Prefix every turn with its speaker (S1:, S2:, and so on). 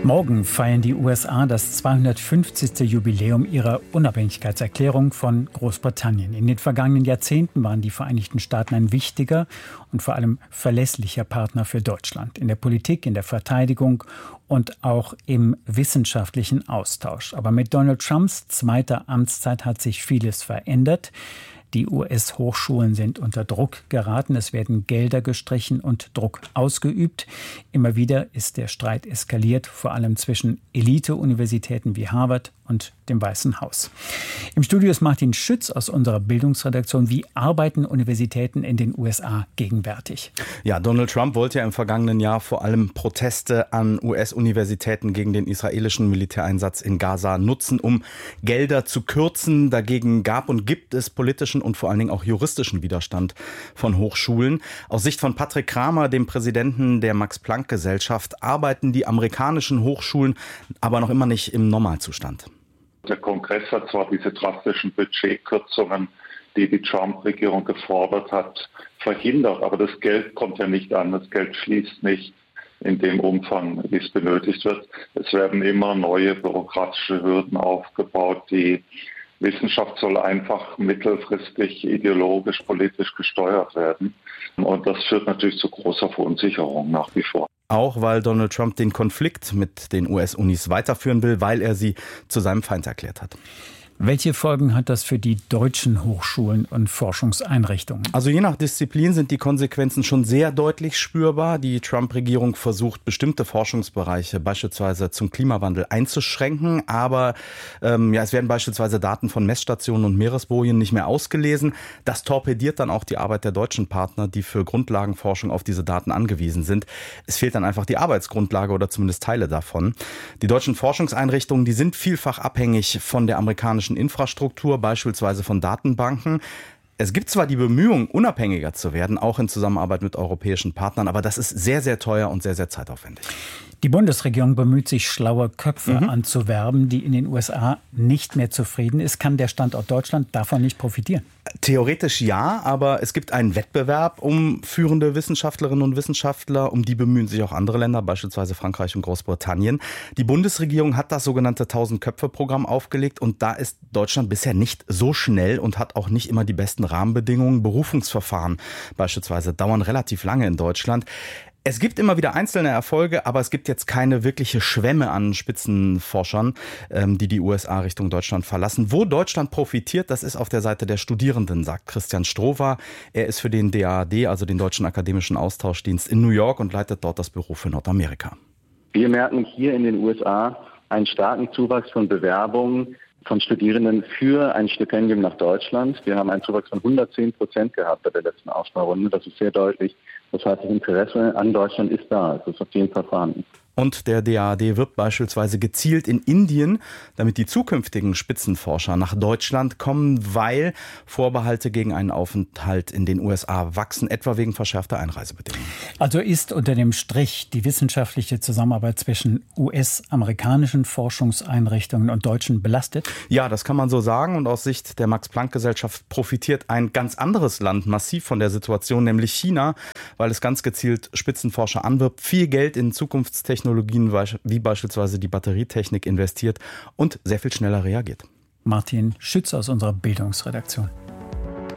S1: Morgen feiern die USA das 250. Jubiläum ihrer Unabhängigkeitserklärung von Großbritannien. In den vergangenen Jahrzehnten waren die Vereinigten Staaten ein wichtiger und vor allem verlässlicher Partner für Deutschland. In der Politik, in der Verteidigung und auch im wissenschaftlichen Austausch. Aber mit Donald Trumps zweiter Amtszeit hat sich vieles verändert. Die US-Hochschulen sind unter Druck geraten. Es werden Gelder gestrichen und Druck ausgeübt. Immer wieder ist der Streit eskaliert, vor allem zwischen Elite-Universitäten wie Harvard und dem Weißen Haus. Im Studio ist Martin Schütz aus unserer Bildungsredaktion. Wie arbeiten Universitäten in den USA gegenwärtig?
S2: Ja, Donald Trump wollte ja im vergangenen Jahr vor allem Proteste an US-Universitäten gegen den israelischen Militäreinsatz in Gaza nutzen, um Gelder zu kürzen. Dagegen gab und gibt es politischen und vor allen Dingen auch juristischen Widerstand von Hochschulen. Aus Sicht von Patrick Kramer, dem Präsidenten der Max-Planck-Gesellschaft, arbeiten die amerikanischen Hochschulen aber noch immer nicht im Normalzustand.
S3: Der Kongress hat zwar diese drastischen Budgetkürzungen, die die Trump-Regierung gefordert hat, verhindert, aber das Geld kommt ja nicht an, das Geld fließt nicht in dem Umfang, wie es benötigt wird. Es werden immer neue bürokratische Hürden aufgebaut. Die Wissenschaft soll einfach mittelfristig ideologisch, politisch gesteuert werden. Und das führt natürlich zu großer Verunsicherung nach wie vor.
S2: Auch weil Donald Trump den Konflikt mit den US-Unis weiterführen will, weil er sie zu seinem Feind erklärt hat.
S1: Welche Folgen hat das für die deutschen Hochschulen und Forschungseinrichtungen?
S2: Also je nach Disziplin sind die Konsequenzen schon sehr deutlich spürbar. Die Trump-Regierung versucht, bestimmte Forschungsbereiche beispielsweise zum Klimawandel einzuschränken. Aber es werden beispielsweise Daten von Messstationen und Meeresbojen nicht mehr ausgelesen. Das torpediert dann auch die Arbeit der deutschen Partner, die für Grundlagenforschung auf diese Daten angewiesen sind. Es fehlt dann einfach die Arbeitsgrundlage oder zumindest Teile davon. Die deutschen Forschungseinrichtungen, die sind vielfach abhängig von der amerikanischen Infrastruktur, beispielsweise von Datenbanken. Es gibt zwar die Bemühungen, unabhängiger zu werden, auch in Zusammenarbeit mit europäischen Partnern, aber das ist sehr, sehr teuer und sehr, sehr zeitaufwendig.
S1: Die Bundesregierung bemüht sich, schlaue Köpfe anzuwerben, die in den USA nicht mehr zufrieden ist. Kann der Standort Deutschland davon nicht profitieren?
S2: Theoretisch ja, aber es gibt einen Wettbewerb um führende Wissenschaftlerinnen und Wissenschaftler. Um die bemühen sich auch andere Länder, beispielsweise Frankreich und Großbritannien. Die Bundesregierung hat das sogenannte 1000-Köpfe-Programm aufgelegt und da ist Deutschland bisher nicht so schnell und hat auch nicht immer die besten Rahmenbedingungen. Berufungsverfahren beispielsweise dauern relativ lange in Deutschland. Es gibt immer wieder einzelne Erfolge, aber es gibt jetzt keine wirkliche Schwemme an Spitzenforschern, die USA Richtung Deutschland verlassen. Wo Deutschland profitiert, das ist auf der Seite der Studierenden, sagt Christian Strohwer. Er ist für den DAAD, also den Deutschen Akademischen Austauschdienst in New York und leitet dort das Büro für Nordamerika.
S4: Wir merken hier in den USA einen starken Zuwachs von Bewerbungen von Studierenden für ein Stipendium nach Deutschland. Wir haben einen Zuwachs von 110% gehabt bei der letzten Auswahlrunde. Das ist sehr deutlich. Das heißt, das Interesse an Deutschland ist da. Es ist auf jeden Fall vorhanden.
S2: Und der DAAD wirbt beispielsweise gezielt in Indien, damit die zukünftigen Spitzenforscher nach Deutschland kommen, weil Vorbehalte gegen einen Aufenthalt in den USA wachsen, etwa wegen verschärfter Einreisebedingungen.
S1: Also ist unter dem Strich die wissenschaftliche Zusammenarbeit zwischen US-amerikanischen Forschungseinrichtungen und Deutschen belastet?
S2: Ja, das kann man so sagen. Und aus Sicht der Max-Planck-Gesellschaft profitiert ein ganz anderes Land massiv von der Situation, nämlich China, weil es ganz gezielt Spitzenforscher anwirbt, viel Geld in Zukunftstechnologien wie beispielsweise die Batterietechnik investiert und sehr viel schneller reagiert.
S1: Martin Schütz aus unserer Bildungsredaktion.